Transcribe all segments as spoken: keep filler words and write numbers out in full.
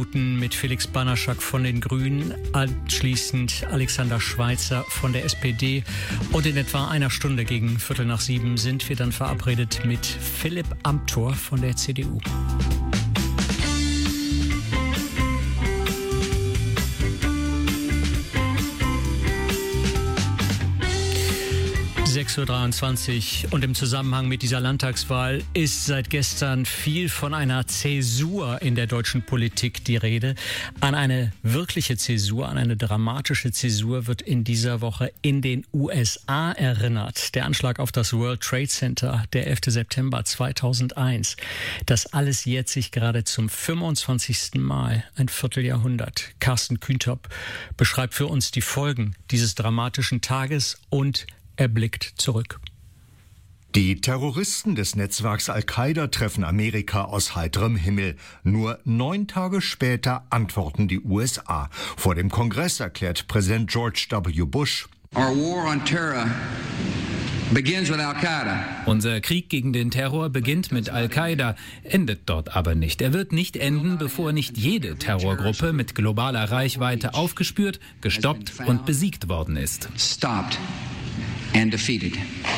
Minuten mit Felix Banaschak von den Grünen, anschließend Alexander Schweitzer von der S P D. Und in etwa einer Stunde gegen Viertel nach sieben sind wir dann verabredet mit Philipp Amthor von der C D U. sechs Uhr dreiundzwanzig und im Zusammenhang mit dieser Landtagswahl ist seit gestern viel von einer Zäsur in der deutschen Politik die Rede. An eine wirkliche Zäsur, an eine dramatische Zäsur wird in dieser Woche in den U S A erinnert. Der Anschlag auf das World Trade Center, der elfter September zweitausendeins. Das alles jährt sich gerade zum fünfundzwanzigsten Mal, ein Vierteljahrhundert. Carsten Küntop beschreibt für uns die Folgen dieses dramatischen Tages und er blickt zurück. Die Terroristen des Netzwerks Al-Qaida treffen Amerika aus heiterem Himmel. Nur neun Tage später antworten die U S A. Vor dem Kongress erklärt Präsident George W. Bush: Our war on terror begins with Al-Qaida. Unser Krieg gegen den Terror beginnt mit Al-Qaida, endet dort aber nicht. Er wird nicht enden, bevor nicht jede Terrorgruppe mit globaler Reichweite aufgespürt, gestoppt und besiegt worden ist. Stopped and defeated.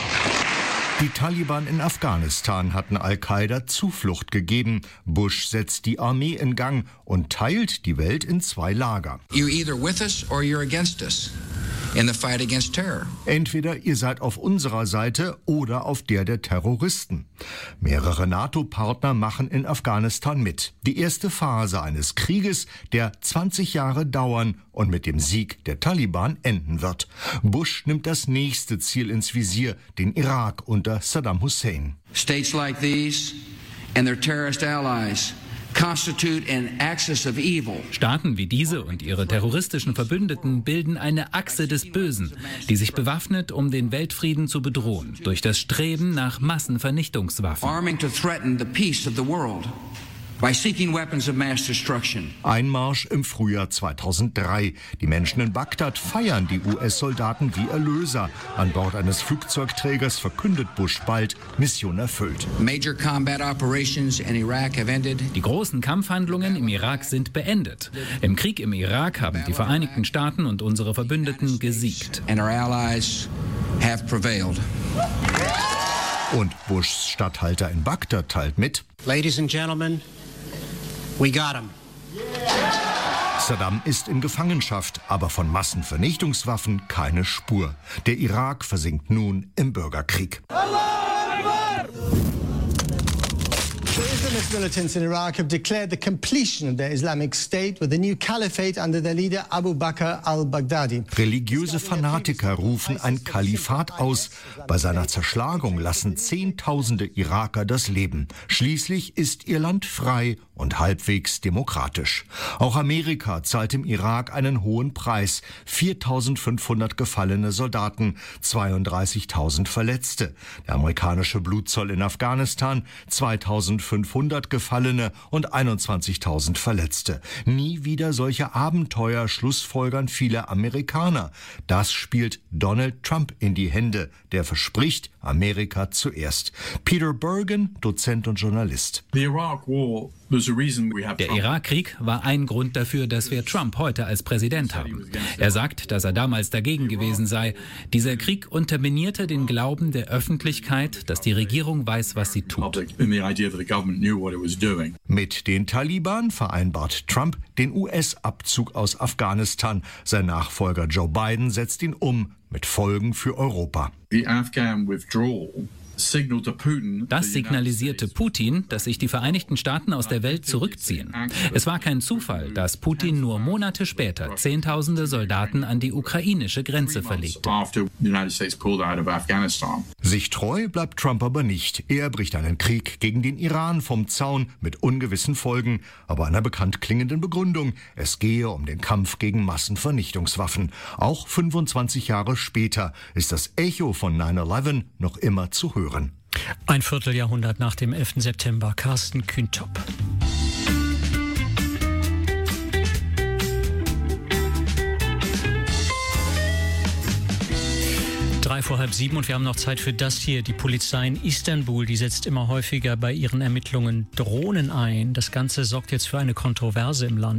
Die Taliban in Afghanistan hatten Al-Qaida Zuflucht gegeben. Bush setzt die Armee in Gang und teilt die Welt in zwei Lager. You're either with us or you're against us in the fight against terror. Entweder ihr seid auf unserer Seite oder auf der der Terroristen. Mehrere NATO-Partner machen in Afghanistan mit. Die erste Phase eines Krieges, der zwanzig Jahre dauern und mit dem Sieg der Taliban enden wird. Bush nimmt das nächste Ziel ins Visier, den Irak unter Saddam Hussein. States like these and their terrorist allies constitute an axis of evil. Staaten wie diese und ihre terroristischen Verbündeten bilden eine Achse des Bösen, die sich bewaffnet, um den Weltfrieden zu bedrohen, durch das Streben nach Massenvernichtungswaffen. Arming to threaten the peace of the world by seeking weapons of mass destruction. Einmarsch im Frühjahr zweitausenddrei. Die Menschen in Bagdad feiern die U S-Soldaten wie Erlöser. An Bord eines Flugzeugträgers verkündet Bush bald: Mission erfüllt. Major combat operations in Iraq have ended. Die großen Kampfhandlungen im Irak sind beendet. Im Krieg im Irak haben die Vereinigten Staaten und unsere Verbündeten gesiegt. And our allies have prevailed. Und Bushs Statthalter in Bagdad teilt mit: Ladies and gentlemen, we got him. Saddam ist in Gefangenschaft, aber von Massenvernichtungswaffen keine Spur. Der Irak versinkt nun im Bürgerkrieg. The Islamist militants in Iraq have declared the completion of their Islamic State with a new caliphate under their leader Abu Bakr al-Baghdadi. Religiöse Fanatiker rufen ein Kalifat aus. Bei seiner Zerschlagung lassen Zehntausende Iraker das Leben. Schließlich ist ihr Land frei und halbwegs demokratisch. Auch Amerika zahlt im Irak einen hohen Preis. viertausendfünfhundert gefallene Soldaten, zweiunddreißigtausend Verletzte. Der amerikanische Blutzoll in Afghanistan, zweitausendfünfhundert Gefallene und einundzwanzigtausend Verletzte. Nie wieder solche Abenteuer schlussfolgern viele Amerikaner. Das spielt Donald Trump in die Hände, der verspricht, Amerika zuerst. Peter Bergen, Dozent und Journalist. The Iraq War was a reason we have Der Irakkrieg war ein Grund dafür, dass wir Trump heute als Präsident haben. Er sagt, dass er damals dagegen gewesen sei. Dieser Krieg unterminierte den Glauben der Öffentlichkeit, dass die Regierung weiß, was sie tut. Mit den Taliban vereinbart Trump den U S-Abzug aus Afghanistan. Sein Nachfolger Joe Biden setzt ihn um, mit Folgen für Europa. The Afghan withdrawal Das signalisierte Putin, dass sich die Vereinigten Staaten aus der Welt zurückziehen. Es war kein Zufall, dass Putin nur Monate später Zehntausende Soldaten an die ukrainische Grenze verlegte. Sich treu bleibt Trump aber nicht. Er bricht einen Krieg gegen den Iran vom Zaun mit ungewissen Folgen, aber einer bekannt klingenden Begründung. Es gehe um den Kampf gegen Massenvernichtungswaffen. Auch fünfundzwanzig Jahre später ist das Echo von neun elf noch immer zu hören. Ein Vierteljahrhundert nach dem elften September. Carsten Küntop. Drei vor halb sieben und wir haben noch Zeit für das hier. Die Polizei in Istanbul, die setzt immer häufiger bei ihren Ermittlungen Drohnen ein. Das Ganze sorgt jetzt für eine Kontroverse im Land.